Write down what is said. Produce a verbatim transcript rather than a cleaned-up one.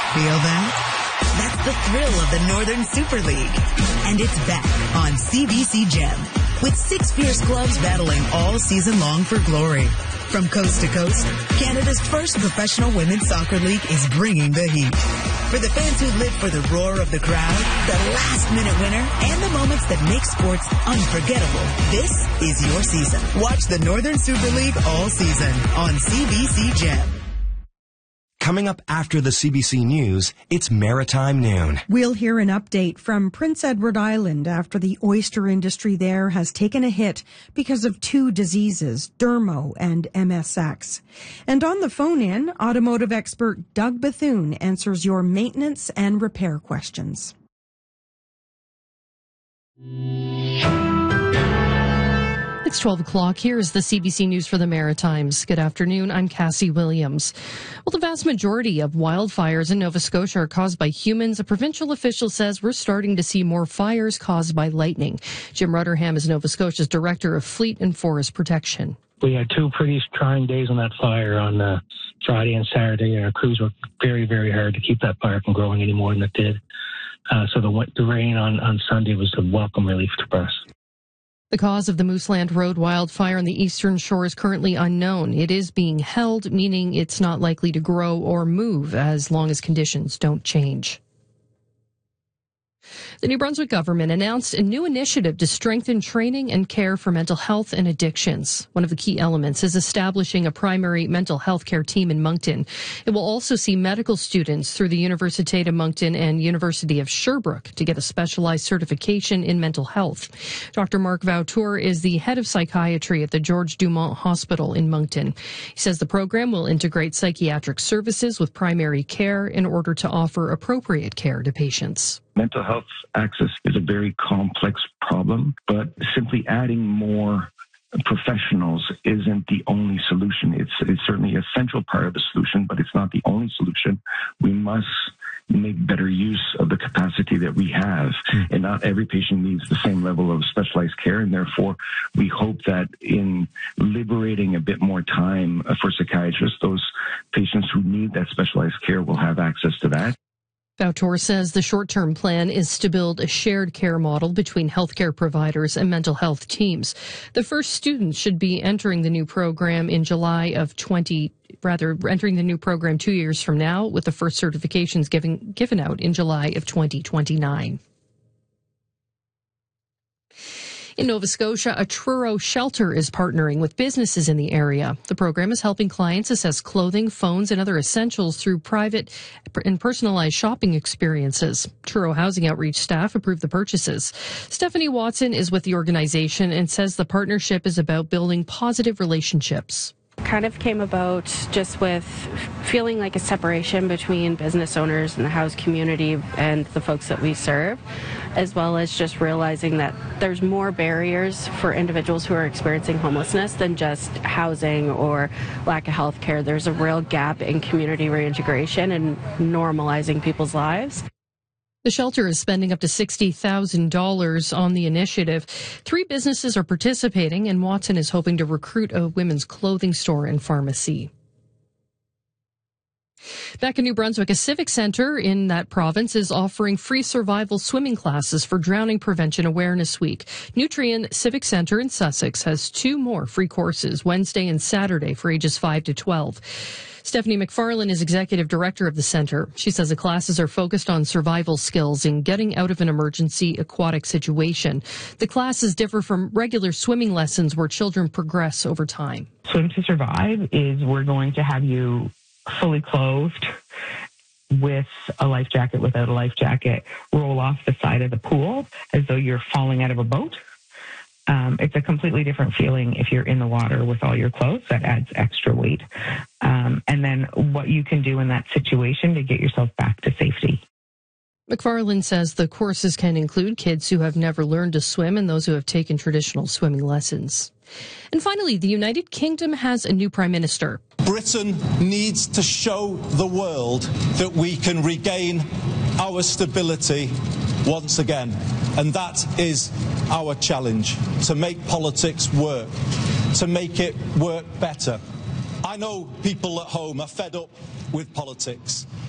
Feel that? That's the thrill of the Northern Super League. And it's back on C B C Gem with six fierce clubs battling all season long for glory. From coast to coast, Canada's first professional women's soccer league is bringing the heat. For the fans who live for the roar of the crowd, the last-minute winner, and the moments that make sports unforgettable, this is your season. Watch the Northern Super League all season on C B C Gem. Coming up after the C B C News, it's Maritime Noon. We'll hear an update from Prince Edward Island after the oyster industry there has taken a hit because of two diseases, dermo and M S X. And on the phone-in, automotive expert Doug Bethune answers your maintenance and repair questions. It's twelve o'clock. Here's the C B C News for the Maritimes. Good afternoon. I'm Cassie Williams. Well, the vast majority of wildfires in Nova Scotia are caused by humans. A provincial official says we're starting to see more fires caused by lightning. Jim Rutterham is Nova Scotia's Director of Fleet and Forest Protection. We had two pretty trying days on that fire on uh, Friday and Saturday, and our crews worked very, very hard to keep that fire from growing any more than it did. Uh, so the, the rain on, on Sunday was a welcome relief to us. The cause of the Mooseland Road wildfire on the eastern shore is currently unknown. It is being held, meaning it's not likely to grow or move as long as conditions don't change. The New Brunswick government announced a new initiative to strengthen training and care for mental health and addictions. One of the key elements is establishing a primary mental health care team in Moncton. It will also see medical students through the Université de Moncton and University of Sherbrooke to get a specialized certification in mental health. Doctor Mark Vautour is the head of psychiatry at the George Dumont Hospital in Moncton. He says the program will integrate psychiatric services with primary care in order to offer appropriate care to patients. Mental health access is a very complex problem, but simply adding more professionals isn't the only solution. It's, it's certainly a central part of the solution, but it's not the only solution. We must make better use of the capacity that we have, and not every patient needs the same level of specialized care, and therefore we hope that in liberating a bit more time for psychiatrists, those patients who need that specialized care will have access to that. Vautour says the short-term plan is to build a shared care model between healthcare providers and mental health teams. The first students should be entering the new program in July of twenty, rather entering the new program two years from now, with the first certifications given given out in July of twenty twenty-nine. In Nova Scotia, a Truro shelter is partnering with businesses in the area. The program is helping clients assess clothing, phones, and other essentials through private and personalized shopping experiences. Truro Housing Outreach staff approved the purchases. Stephanie Watson is with the organization and says the partnership is about building positive relationships. Kind of came about just with feeling like a separation between business owners and the house community and the folks that we serve, as well as just realizing that there's more barriers for individuals who are experiencing homelessness than just housing or lack of health care. There's a real gap in community reintegration and normalizing people's lives. The shelter is spending up to sixty thousand dollars on the initiative. Three businesses are participating, and Watson is hoping to recruit a women's clothing store and pharmacy. Back in New Brunswick, a civic center in that province is offering free survival swimming classes for Drowning Prevention Awareness Week. Nutrien Civic Center in Sussex has two more free courses, Wednesday and Saturday, for ages five to twelve. Stephanie McFarlane is executive director of the center. She says the classes are focused on survival skills in getting out of an emergency aquatic situation. The classes differ from regular swimming lessons where children progress over time. Swim to Survive is we're going to have you fully clothed with a life jacket, without a life jacket, roll off the side of the pool as though you're falling out of a boat. Um, it's a completely different feeling if you're in the water with all your clothes. That adds extra weight. Um, and then what you can do in that situation to get yourself back to safety. McFarlane says the courses can include kids who have never learned to swim and those who have taken traditional swimming lessons. And finally, the United Kingdom has a new prime minister. Britain needs to show the world that we can regain our stability once again. And that is our challenge, to make politics work, to make it work better. I know people at home are fed up with politics.